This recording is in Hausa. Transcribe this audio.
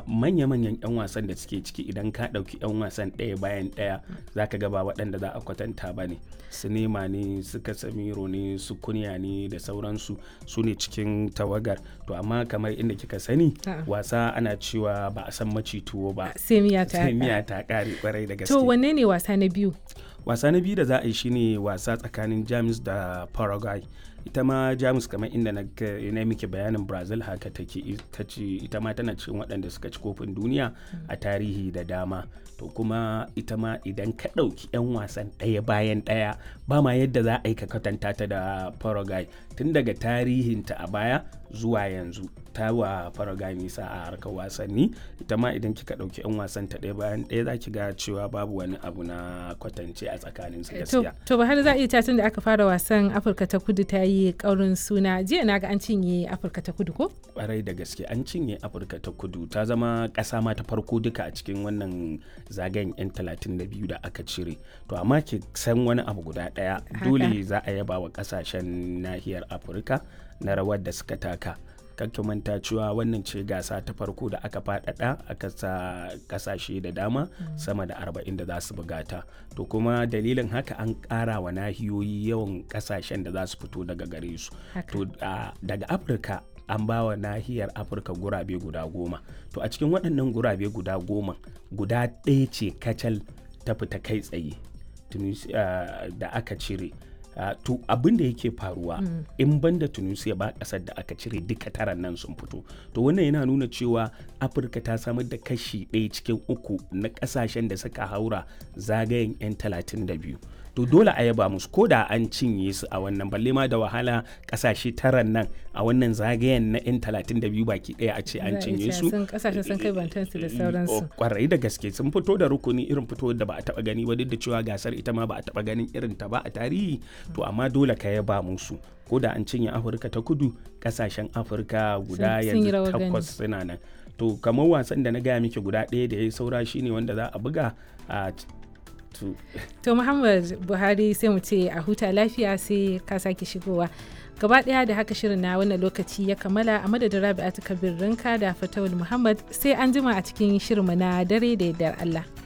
manya-manyan 'yan wasan da suke ciki idan ka ɗauki 'yan wasan ɗaya bayan ɗaya za ka gaba waɗanda za a kwatanta ba ne. Su Nema ne, su Casemiro ne, su Kunya ne da sauransu su ne cikin tawagar. To amma kamar inda kika sani wasa ana cewa ba a san maci tuwo ba. Sai miya ta ƙare kwarai da gaske. To wanne ne wasa na biyu? Wasa na biyu da za a yi shine wasa tsakanin Jamus da Paraguay. Ita ma Jamus kamar inda na miki bayanin Brazil haka take, ita ma tana cikin waɗanda suka ci kofin duniya a tarihi da dama. To kuma ita ma idan ka ɗauki 'yan wasan ɗaya bayan ɗaya ba ma yadda za a yi ka kwatanta ta da Paraguay tun daga tarihinta a baya zuwa yanzu ta wa Paraguay nisa a harkar wasanni. Ita ma idan kika ɗauki 'yan wasan ta ɗaya bayan ɗaya za ki ga cewa babu wani abu na kwatance a tsakanin su gaskiya. To ba har za a iya tun da aka fara wasan Afirka ta Kudu ta yi ƙaurin suna. Jiya na ga an cinye Afirka ta Kudu ko? Ƙwarai da gaske an cinye Afirka ta Kudu, ta zama ƙasa ma ta farko duka a cikin wannan zagayen 'yan 32 da aka cire. To amma ki san wani abu guda ɗaya, dole za a yaba wa ƙasashen nahiyar Afirka na rawar da suka taka. Kakki manta cewa wannan ce gasa ta farko da aka faɗaɗa aka sa ƙasashe da dama sama da 40 da za su bugata. To kuma dalilin haka an ƙara wa nahiyoyi yawan ƙasashen da za su fito daga gare su. To daga Afirka an ba wa nahiyar Afirka gurabe guda 10. To a cikin waɗannan gurabe guda 10 guda ɗaya ce kacal ta fita kai tsaye da aka cire. To abin da yake faruwa in banda Tunisia ba kasar da aka cire duka taran nan sun fito. To wannan yana nuna cewa Afirka ta samar da kashi 1 cikin 3 na kasashen da suka haura zagayen 'yan 32. To dole a yaba musu ko da an cinye su a wannan, balle ma da wahala kasashe taran nan a wannan zagayen na 'yan 32 baki daya a ce an cinye su. Kasashen sun kai bantansu da sauransu. Kwarai da gaske sun fito da rukuni irin fito da ba a taba gani ba, duk da cewa gasar ita ma ba a taba ganin irin ta ba a tarihi. To amma dole ka yaba musu ko da an cinye Afirka ta Kudu, kasashen Afirka guda yanzu 8 suna nan. To kamar wasan da na gaya miki guda ɗaya da ya saura shine wanda za a buga a To Muhammad Buhari sai mu ce a huta lafiya, sai ka sake shigowa. Gaba ɗaya da haka shirin na wannan lokaci ya kammala. A madadin Rabi'atu Kabir Rinka da Fatawul Muhammad, sai an jima a cikin shirinmu na dare da yardar Allah.